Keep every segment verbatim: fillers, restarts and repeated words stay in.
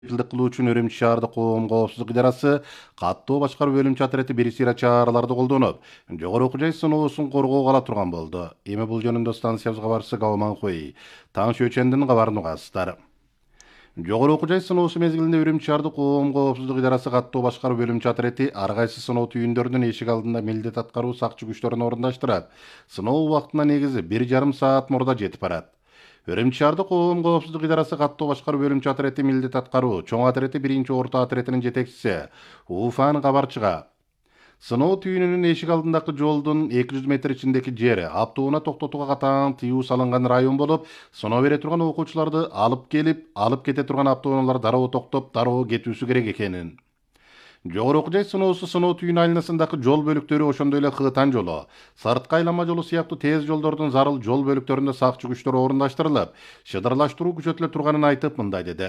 Жылдык кылуу үчүн Өрүмчү шаардык коом коопсуздук идарасы каттуу башкаруу бөлүмчө отряды бир сыйра чараларды колдонуп, жогору окуу жай сыноосун коргоого ала турган болду. Эми бул жөнүндө станциябыз кабарчысы Гауман Хуй Таң Шөчендин кабарын угасыздар. Жогору окуу жай сыноосу мезгилинде Өрүмчү шаардык коом коопсуздук идарасы каттуу башкаруу бөлүмчө отряды ар кайсы сыноо түйүндөрүнүн эшик алдында милдет аткаруу сакчы күчтөрүн орундаштырат. Сыноо убактына негизи бир жарым саат мурда жетип барат. Өрүмчү шаардык коом коопсуздук идарасы каттуу башкаруу бөлүмчө отряды милдет аткаруу чоң отряды биринчи орто отрядынын жетекчиси Уфан кабарчыга сыноо түйүнүнүн эшик алдындагы жолдун эки жүз метр ичиндеги жери автоунаа токтотууга катаң тыюу салынган район болуп, сыноо бере турган окуучуларды алып келип, алып кете турган автоунаалар дароо токтоп, дароо кетүүсү керек экенин. Жогору окуу жай сыноосу сыноо түйүн айланасындагы жол бөлүктөрү ошондой эле Кытан жолу, сырткы айланма жолу сыяктуу тез жолдордун зарыл жол бөлүктөрүндө сакчы күчтөр орундаштырылып, шыдырлаштыруу күчөтүлө турганын айтып мындай деди.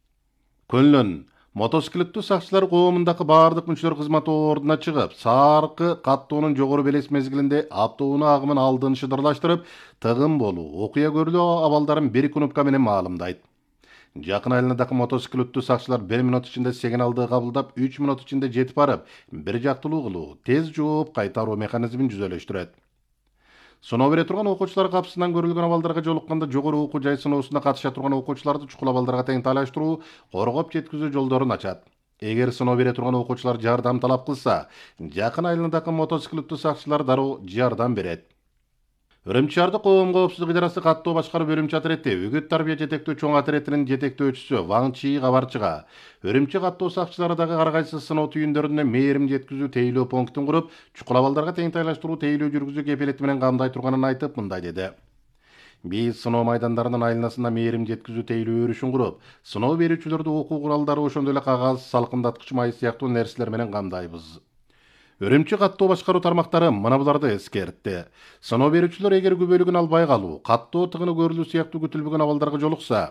Көнлөн мотоциклеттүү сакчылар коомундагы баардык мүчөлөр кызмат ордуна чыгып, саркы каттоонун жогору белес мезгилинде автоунаа агымын алдын шыдырлаштырып, тыгын болуу, окуя көрүлүү абалдарын бир кнопка менен маалымдайт. Жакын айланадагы мотоциклеттүү сакчылар бир минут ичинде сигналды кабылдап, үч минут ичинде жетип барып, бир жактылуу кылуу, тез жооп кайтаруу механизмин жүзөлөштүрөт. Сыноо бере турган окуучулар капсынан көрүлгөн абалдарга жолукканда жогору окуу жай сыноосуна катыша турган окуучуларды чукул абалдарга тең талаштыруу, коргоп жеткизүү жолдорун ачат. Эгер сыноо бере турган окуучулар жардам талап кылса, жакын айланадагы мотоциклеттүү сакчылар дароо жардам берет. Өрүмчү шаардык коом коопсуздук идарасы каттуу башкаруу бөлүмчө отряды үгүт тарбия жетектөө чоң отрядынын жетектөөчүсү Ваң Чи кабарчыга Өрүмчү каттуу сакчылары дагы ар кайсы сыноо түйүндөрүнө мээрим жеткизүү тейлөө пунктун куруп, чукул абалдарга тең тайлаштыруу тейлөө жүргүзүү кепилети менен камдай турганын айтып мындай деди. Биз сыноо майдандарынын айланасында мээрим жеткизүү тейлөө өрүшүн куруп, сыноо берүүчүлөрдү окуу куралдары ошондой эле кагаз, салкындаткыч май сыяктуу нерселер менен камдайбыз. Өрүмчү каттоо башкаруу тармактары мына буларды эскертти. Сыноо берүүчүлөр эгер күбөлүгүн албай калуу, каттоо тыгыны көрүлүү сыяктуу күтүлбөгөн абалдарга жолукса,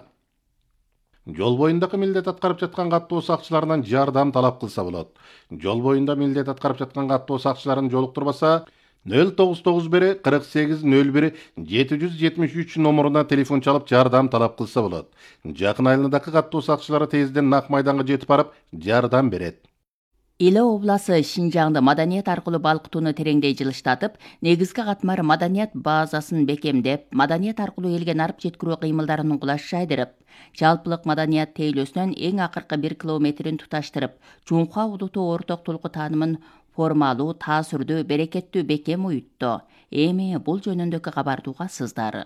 жол боюндагы милдет аткарып жаткан каттоо сакчыларынан жардам талап кылса болот. Жол боюнда милдет аткарып жаткан каттоо сакчыларын жолуктурбаса, нөл тогуз тогуз бир кырк сегиз нөл бир жети жүз жетимиш үч номуруна телефон чалып жардам талап кылса болот. Жакын айланадагы каттоо сакчылары тезден нак майданга жетип барып, жардам берет. Иле обласы Шинжаңды маданият аркылуу балкытууну тереңдей жылыштатып, негизги катмар маданият базасын бекемдеп, маданият аркылуу элге нарып жеткирүү кыймылдарын кулаш жайдырып, жалпылык маданият тейлөөсүнөн эң акыркы бир километрин туташтырып, Чуңха улуттуу орток толку таанымын формалуу, таасирдүү, берекеттүү бекем уютту. Эми бул жөнүндөгү кабарды угасыздар.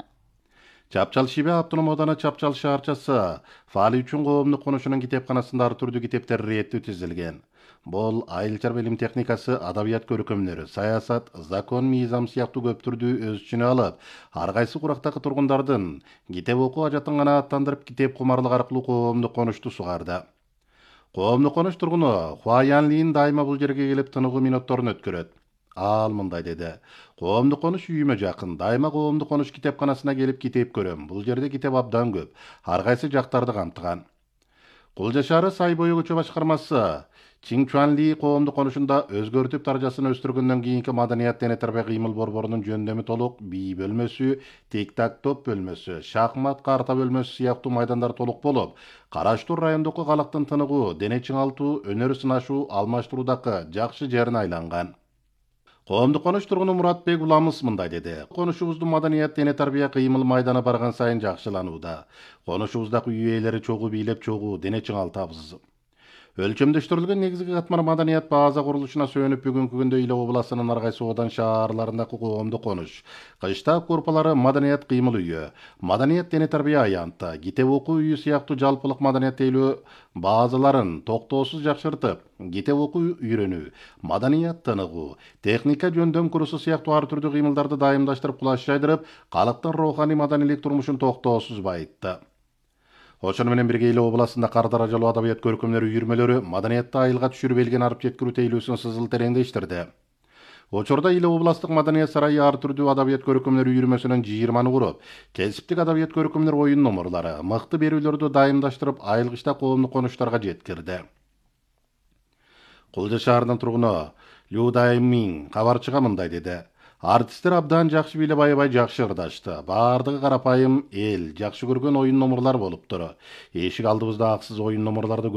Чапчал Шибе автоном ооданы Чапчал шаарчасы фаали үчүн коомдук конушунун китепканасында ар түрдүү китептер реттүү тизилген. Бул айыл-чар билим техникасы, адабият көркөмдөрү, саясат, закон, мыйзам сыяктуу көп түрдүү өз ичине алып, ар кайсы курактагы тургундардын китеп окуу ажатын гана аттандырып, китеп кумарлык аркылуу коомдук конушту сугарды. Коомдук конуш тургуну Хуа Янлин дайыма бул жерге келип тыныгуу минутторун өткөрөт. Ал мындай деди. Коомдук конуш үйүмө жакын. Дайыма коомдук конуш китепканасына келип китеп көрөм. Бул жерде китеп абдан көп. Ар кайсы жактарды камтыган. Кулжа шаары Сай бою көчө башкармасы Чинчуанли коомдук конушунда өзгөртүп таржасын өстүргөндөн кийинки маданият дене тарбия кыймыл борборунун жөндөмү толук бий бөлмөсү, тик-так топ бөлмөсү, шахмат карта бөлмөсү сыяктуу майдандар толук болуп, караштуу райондогу калктын тыныгуу, дене чыңалтуу, өнөр сынашуу, алмаштыруудагы жакшы жерине айланган. Коомдук конуш тургуну Муратбек Уламыс мындай деди. Конушубуздун маданият дене тарбия кыймыл майданы барган сайын жакшыланууда. Конушубуздагы үй ээлери чогуу бийлеп чогуу дене чыңалтабыз. Өлчөмдөштүрүлгөн негизги катмар маданият база курулушуна сүйөнүп бүгүнкү күндө Иле областынын ар кайсы одан шаарларындагы коомдук конуш, кыштап корпалары маданият кыймыл үйү, маданият дене тарбия аянты, китеп окуу үйү сыяктуу жалпылык маданият тейлөө базаларын токтоосуз жакшыртып, китеп окуу үйрөнүү, маданият тыныгуу, техника жөндөм курсу сыяктуу ар түрдүү кыймылдарды дайымдаштырып кулаш жайдырып, калктын рооханий маданилик турмушун токтоосуз байытты. Ошону менен бирге Иле областында кар даражалуу адабият көркөмдөр үйүрмөлөрү маданиятты айылга түшүрүп элге арып жеткирүү тейлөөсүн сызыл тереңдештирди. Учурда Иле областык маданият сарайы ар түрдүү адабият көркөмдөр үйүрмөсүнөн жыйырманы куруп, кесиптик адабият көркөмдөр оюн номурлары, мыкты берүүлөрдү дайымдаштырып, айылгычта коомдук конуштарга жеткирди. Кулжа шаарынын тургуну Лю Даймин кабарчыга мындай деди. Артисттер абдан жакшы бийлеп аябай жакшы ырдашты. Бардыгы карапайым эл, жакшы көргөн оюн номурлар болуптур. Эшик алдыбызда аксыз оюн номурларды